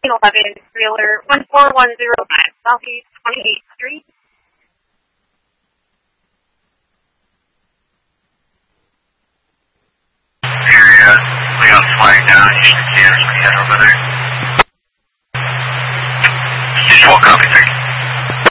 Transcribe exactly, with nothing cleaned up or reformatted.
eleven, trailer one four one zero five, Southeast twenty-eighth Street. Area, Leon's flying down, Houston, Kansas, we head over there.